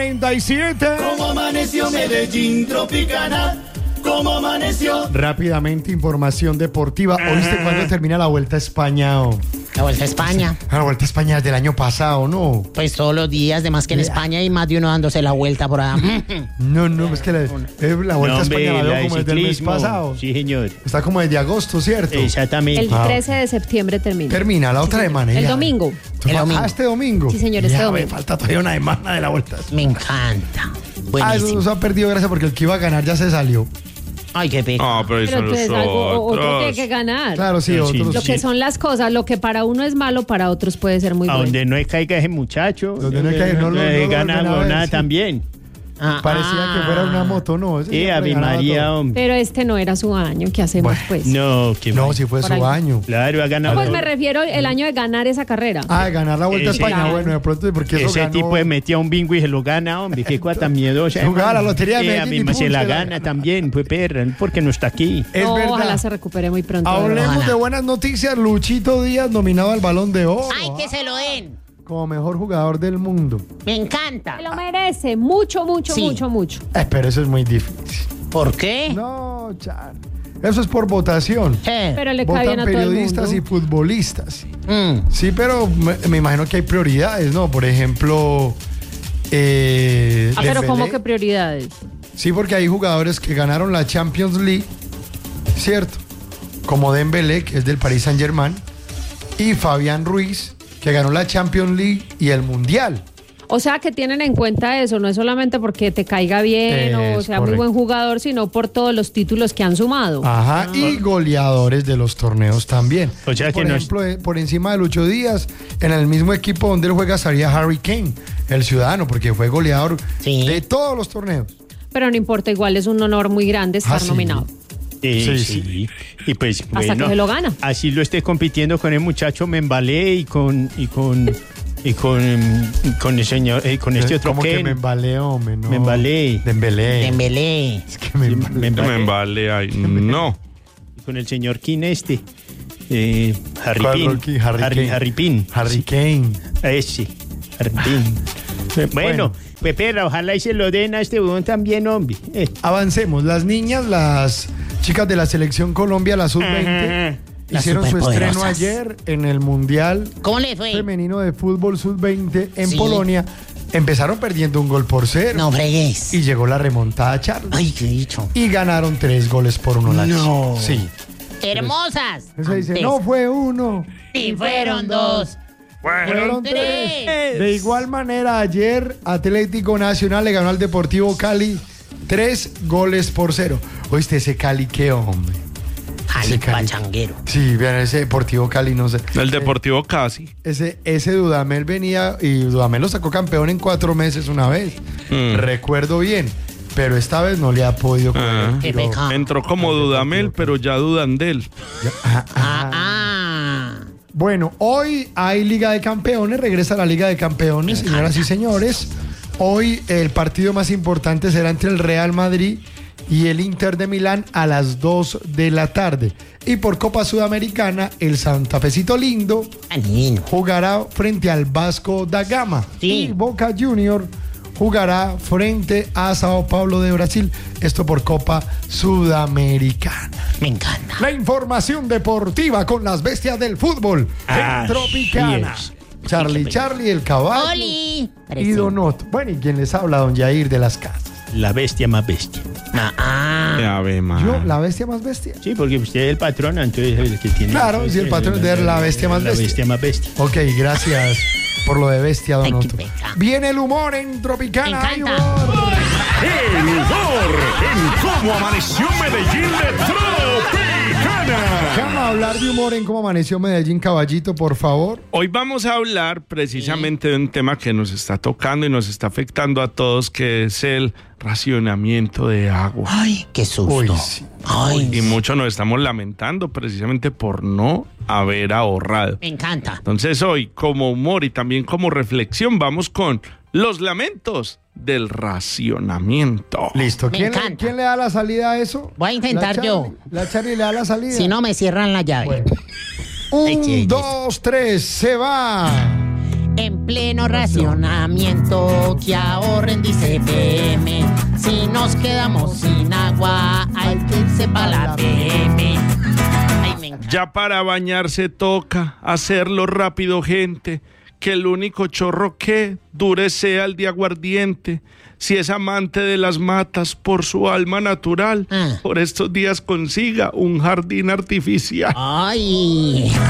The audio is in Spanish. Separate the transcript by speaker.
Speaker 1: 47.
Speaker 2: ¿Cómo amaneció Medellín Tropicana? ¿Cómo amaneció?
Speaker 1: Rápidamente, información deportiva. ¿Oíste cuándo termina la Vuelta a España?
Speaker 3: La Vuelta a España.
Speaker 1: La Vuelta a España es del año pasado, ¿no?
Speaker 3: Pues todos los días, de más que en España hay más de uno dándose la vuelta por allá.
Speaker 1: No, es que la Vuelta a España la veo como desde el mes pasado.
Speaker 4: Sí, señor.
Speaker 1: Está como desde agosto, ¿cierto?
Speaker 4: Exactamente.
Speaker 5: El 13 de septiembre termina.
Speaker 1: Termina la otra semana.
Speaker 5: El
Speaker 1: ya.
Speaker 5: domingo.
Speaker 1: Este domingo.
Speaker 5: Sí, señor, este
Speaker 1: Ya,
Speaker 5: domingo.
Speaker 1: me falta todavía una semana de la Vuelta.
Speaker 3: Me encanta.
Speaker 1: Eso
Speaker 3: Buenísimo.
Speaker 1: nos ha perdido gracias porque el que iba a ganar ya se salió.
Speaker 3: Ay, qué pecado.
Speaker 6: No, pero eso
Speaker 5: Pero
Speaker 6: son
Speaker 5: entonces
Speaker 6: los
Speaker 5: otro tiene
Speaker 6: otros.
Speaker 5: que ganar.
Speaker 1: Claro, sí,
Speaker 4: Sí,
Speaker 1: otros.
Speaker 5: Lo que son las cosas, lo que para uno es malo, para otros puede ser muy
Speaker 4: A
Speaker 5: bueno.
Speaker 4: donde no caiga ese muchacho.
Speaker 1: Donde no caiga, no lo
Speaker 4: gana
Speaker 1: vuelven a ver,
Speaker 4: nada
Speaker 1: sí.
Speaker 4: también.
Speaker 1: Parecía que fuera una moto, ¿no? Ese siempre
Speaker 4: Ave
Speaker 1: ganaba
Speaker 4: María,
Speaker 1: todo.
Speaker 4: hombre.
Speaker 5: Pero este no era su año. ¿Qué hacemos, pues?
Speaker 4: No, que
Speaker 1: No, si fue
Speaker 5: Por
Speaker 1: su
Speaker 5: ahí.
Speaker 1: año.
Speaker 4: Claro, ha ganado.
Speaker 5: Pues me refiero el año de ganar esa carrera.
Speaker 1: Ah, de ganar la Vuelta a
Speaker 4: Ese-
Speaker 1: España. Bueno, de pronto, porque eso
Speaker 4: Ese
Speaker 1: ganó.
Speaker 4: tipo de metía un bingo y se lo gana, hombre. Qué cuata miedosa.
Speaker 1: Jugaba la lotería de
Speaker 4: A
Speaker 1: Medellín
Speaker 4: mí
Speaker 1: y
Speaker 4: se
Speaker 1: pum,
Speaker 4: la
Speaker 1: se la
Speaker 4: gana
Speaker 1: gana.
Speaker 4: también, pues perra, porque no está aquí.
Speaker 1: Es
Speaker 5: No,
Speaker 1: verdad.
Speaker 5: ojalá se recupere muy pronto.
Speaker 1: Hablemos
Speaker 3: Ojalá.
Speaker 1: de buenas noticias. Luchito Díaz nominado al Balón de Oro.
Speaker 3: Ay, que se lo den.
Speaker 1: Como mejor jugador del mundo.
Speaker 3: Me encanta.
Speaker 5: Se lo merece. Mucho, mucho,
Speaker 3: Sí.
Speaker 5: mucho.
Speaker 1: Pero eso es muy difícil.
Speaker 3: ¿Por qué?
Speaker 1: No, Chan. Eso es por votación.
Speaker 5: Pero le cae bien
Speaker 1: Votan
Speaker 5: a todo el
Speaker 1: periodistas y
Speaker 5: mundo.
Speaker 1: futbolistas.
Speaker 3: Mm.
Speaker 1: Sí, pero me imagino que hay prioridades, ¿no? Por ejemplo,
Speaker 5: Pero
Speaker 1: Dembélé.
Speaker 5: ¿cómo que prioridades?
Speaker 1: Sí, porque hay jugadores que ganaron la Champions League, ¿cierto? Como Dembélé, que es del Paris Saint-Germain, y Fabián Ruiz, que ganó la Champions League y el Mundial.
Speaker 5: O sea, que tienen en cuenta eso, no es solamente porque te caiga bien o
Speaker 1: Es
Speaker 5: sea muy
Speaker 1: correcto.
Speaker 5: buen jugador, sino por todos los títulos que han sumado.
Speaker 1: Ajá, y goleadores de los torneos también.
Speaker 4: O sea
Speaker 1: por
Speaker 4: que
Speaker 1: ejemplo, por encima de Lucho Díaz, en el mismo equipo donde él juega estaría Harry Kane, el ciudadano, porque fue goleador
Speaker 3: Sí.
Speaker 1: de todos los torneos.
Speaker 5: Pero no importa, igual es un honor muy grande estar
Speaker 1: sí.
Speaker 5: nominado.
Speaker 1: Sí,
Speaker 4: Sí. Y pues
Speaker 5: Hasta
Speaker 4: bueno,
Speaker 5: que se lo gana.
Speaker 4: así lo esté compitiendo con el muchacho Membalé y con el señor, con este otro
Speaker 1: Como que
Speaker 4: Ken.
Speaker 1: me embaleo, hombre, ¿no?
Speaker 4: Membalé.
Speaker 1: Dembélé.
Speaker 3: Dembélé.
Speaker 1: Es que me embaleo.
Speaker 4: Membalé.
Speaker 6: Me vale ahí. No.
Speaker 4: Y con el señor Kin Harry
Speaker 1: ¿Cuál
Speaker 4: Pin.
Speaker 1: Rocky? Harry Kane.
Speaker 4: Harry Pin.
Speaker 1: Harry Kane.
Speaker 4: Ese. Harry Pin. Bueno, pues perra, ojalá y se lo den a este huevón también, hombre.
Speaker 1: Avancemos. Las niñas, las chicas de la selección Colombia, la sub-20,
Speaker 3: Las
Speaker 1: hicieron su estreno
Speaker 3: superpoderosas.
Speaker 1: ayer en el Mundial
Speaker 3: ¿Cómo le fue?
Speaker 1: Femenino de Fútbol sub-20 en
Speaker 3: Sí.
Speaker 1: Polonia. Empezaron perdiendo 1-0
Speaker 3: No fregues.
Speaker 1: y llegó la remontada a Charles.
Speaker 3: Ay, qué dicho.
Speaker 1: Y ganaron 3-1 las
Speaker 3: No.
Speaker 1: chicas. Sí.
Speaker 3: Hermosas.
Speaker 1: Eso dice,
Speaker 3: Antes.
Speaker 1: no fue 1,
Speaker 3: Y fueron 2.
Speaker 1: fueron 3.
Speaker 3: tres.
Speaker 1: De igual manera, ayer Atlético Nacional le ganó al Deportivo Cali 3-0. Oíste, ese Cali, qué hombre.
Speaker 3: Ay,
Speaker 1: Ese Cali.
Speaker 3: pachanguero.
Speaker 1: Sí, vean, ese Deportivo Cali, no sé.
Speaker 6: El Deportivo casi.
Speaker 1: Ese Dudamel venía y Dudamel lo sacó campeón en 4 meses una vez. Recuerdo bien, pero esta vez no le ha podido coger el
Speaker 3: Qué
Speaker 1: tiro.
Speaker 3: pecado.
Speaker 6: Entró como Dudamel, pero ya dudan de él.
Speaker 1: Bueno, hoy hay Liga de Campeones, regresa la Liga de Campeones, señoras y señores. Hoy el partido más importante será entre el Real Madrid y el Inter de Milán a las 2 de la tarde. Y por Copa Sudamericana, el Santa Fecito Lindo
Speaker 3: Anino.
Speaker 1: jugará frente al Vasco da Gama.
Speaker 3: Sí.
Speaker 1: Y Boca Junior jugará frente a Sao Paulo de Brasil. Esto por Copa Sudamericana.
Speaker 3: Me encanta.
Speaker 1: La información deportiva con las bestias del fútbol en Tropicana.
Speaker 4: es.
Speaker 1: Charlie, el caballo
Speaker 3: Oli.
Speaker 1: y Donoto. Bueno, y quien les habla, don Jair de las Casas.
Speaker 4: La bestia más bestia.
Speaker 6: Ave María.
Speaker 1: Yo, la bestia más bestia.
Speaker 4: Sí, porque usted es el patrón, entonces es el que tiene.
Speaker 1: Claro, si el patrón es de la bestia más bestia.
Speaker 4: La bestia más bestia.
Speaker 1: Ok, gracias por lo de bestia,
Speaker 3: Ay,
Speaker 1: Donoto.
Speaker 3: qué pecado.
Speaker 1: Viene el humor en Tropicana.
Speaker 3: Me
Speaker 1: hay
Speaker 3: encanta.
Speaker 1: humor.
Speaker 7: El humor en cómo amaneció Medellín de Tropicana.
Speaker 1: Vamos a hablar de humor en cómo amaneció Medellín, caballito, por favor.
Speaker 6: Hoy vamos a hablar precisamente de un tema que nos está tocando y nos está afectando a todos, que es el racionamiento de agua.
Speaker 3: Ay, qué susto.
Speaker 1: Uy, sí.
Speaker 3: Ay,
Speaker 6: Y muchos nos estamos lamentando precisamente por no haber ahorrado.
Speaker 3: me encanta.
Speaker 6: Entonces hoy, como humor y también como reflexión, vamos con los lamentos del racionamiento.
Speaker 1: Listo.
Speaker 3: Me
Speaker 1: ¿Quién
Speaker 3: encanta.
Speaker 1: le da la salida a eso?
Speaker 3: Voy a intentar
Speaker 1: La
Speaker 3: yo.
Speaker 1: Charlie. La Charlie le da la salida.
Speaker 3: Si no, me cierran la llave.
Speaker 1: Bueno.
Speaker 3: Ay, qué
Speaker 1: 1, 2, 3, se va.
Speaker 3: En pleno racionamiento, que ahorren, dice PM. Si nos quedamos sin agua, hay que irse para la PM. Ay, me encanta.
Speaker 6: Ya para bañarse toca hacerlo rápido, gente, que el único chorro que dure sea el de aguardiente. Si es amante de las matas por su alma natural, por estos días consiga un jardín artificial.
Speaker 3: Ay.